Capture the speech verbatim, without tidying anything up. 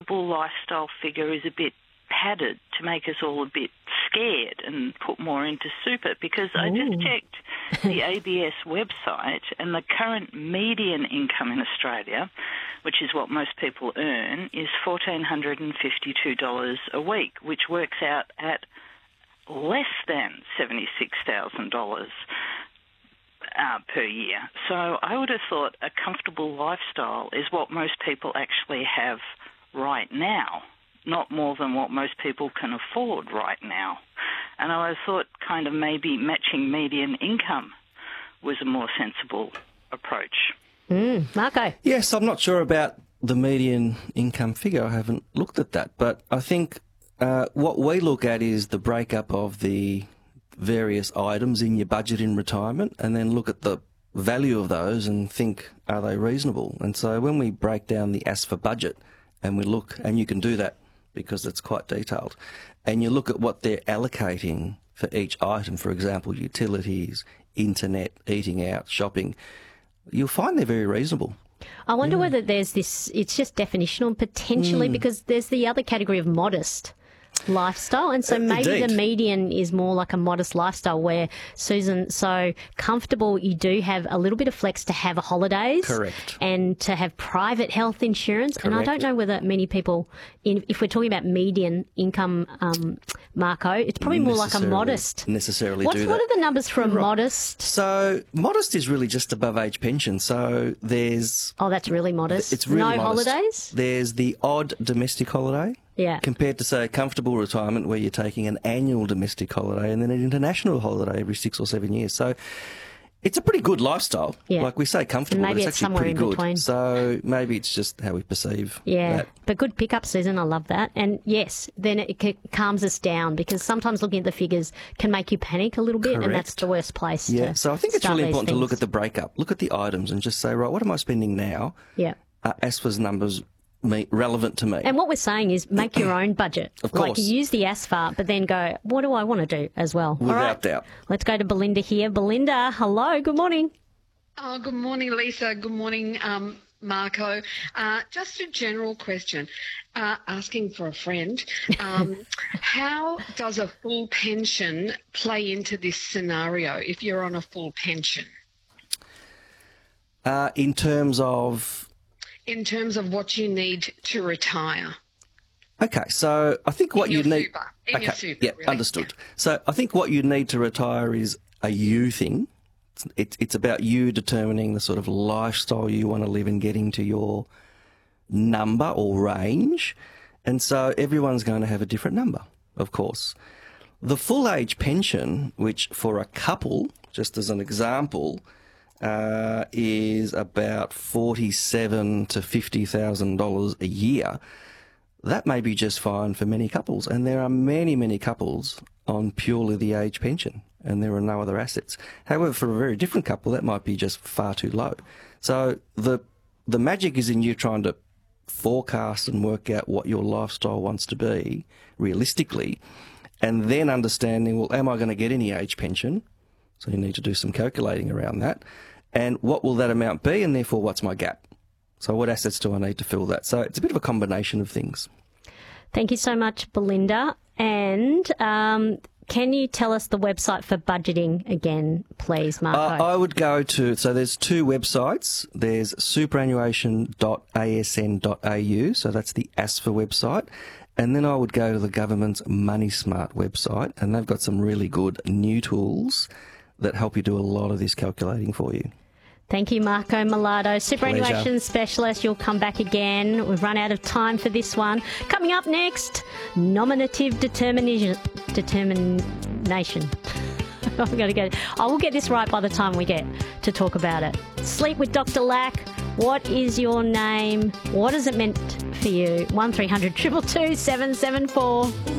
comfortable lifestyle figure is a bit padded to make us all a bit scared and put more into super, because Ooh. I just checked the A B S website, and the current median income in Australia, which is what most people earn, is one thousand four hundred fifty-two dollars a week, which works out at less than seventy-six thousand dollars uh, per year. So I would have thought a comfortable lifestyle is what most people actually have right now, not more than what most people can afford right now. And I thought kind of maybe matching median income was a more sensible approach. Mm, Marco? Yes, I'm not sure about the median income figure. I haven't looked at that. But I think uh, what we look at is the breakup of the various items in your budget in retirement, and then look at the value of those and think, are they reasonable? And so when we break down the A S for budget and we look, and you can do that because it's quite detailed, and you look at what they're allocating for each item, for example, utilities, internet, eating out, shopping, you'll find they're very reasonable. I wonder yeah. whether there's this, it's just definitional potentially, mm. because there's the other category of modest lifestyle, and so maybe Indeed. the median is more like a modest lifestyle where, Susan, so comfortable you do have a little bit of flex to have holidays. Correct. And to have private health insurance. Correct. And I don't know whether many people, in, if we're talking about median income, um, Marco, it's probably more like a modest. Necessarily What's, do that. What are the numbers for a right. modest? So modest is really just above age pension. So there's... Oh, that's really modest. It's really No modest. holidays? There's the odd domestic holiday. Yeah. Compared to, say, comfortable retirement where you're taking an annual domestic holiday and then an international holiday every six or seven years. So it's a pretty good lifestyle. Yeah. Like we say comfortable, maybe but it's it's actually pretty in good. Between. So maybe it's just how we perceive Yeah, that. But good pickup, Susan. I love that. And yes, then it c- calms us down, because sometimes looking at the figures can make you panic a little bit. Correct. And that's the worst place Yeah, to so I think it's start really these important to things. look at the breakup, look at the items and just say, right, what am I spending now? Yeah. Uh, as for numbers me, relevant to me. And what we're saying is make your own budget. Of course. Like, use the A S F A R, but then go, what do I want to do as well? Without All right, doubt. Let's go to Belinda here. Belinda, hello, good morning. Oh, good morning, Lisa. Good morning, um, Marco. Uh, just a general question, uh, asking for a friend. Um, how does a full pension play into this scenario if you're on a full pension? Uh, in terms of... In terms of what you need to retire. Okay, so I think what In you your need... super. In okay, your super, yeah, really. understood. So I think what you need to retire is a you thing. It's, it's, it's about you determining the sort of lifestyle you want to live and getting to your number or range. And so everyone's going to have a different number, of course. The full age pension, which for a couple, just as an example, uh, is about forty-seven to fifty thousand dollars a year. That may be just fine for many couples, and there are many, many couples on purely the age pension, and there are no other assets. However, for a very different couple, that might be just far too low. So the the magic is in you trying to forecast and work out what your lifestyle wants to be realistically, and then understanding, well, am I going to get any age pension? So you need to do some calculating around that. And what will that amount be? And therefore, what's my gap? So what assets do I need to fill that? So it's a bit of a combination of things. Thank you so much, Belinda. And um, can you tell us the website for budgeting again, please, Marco? Uh, I would go to, so there's two websites. There's superannuation dot a s n dot a u, so that's the A S F A website. And then I would go to the government's Money Smart website, and they've got some really good new tools that help you do a lot of this calculating for you. Thank you, Marco Malado, superannuation Pleasure. specialist. You'll come back again. We've run out of time for this one. Coming up next, nominative determination. Determination. I've got to go. I will get this right by the time we get to talk about it. Sleep with Doctor Lack. What is your name? What has it meant for you? one three hundred two two two seven seven four.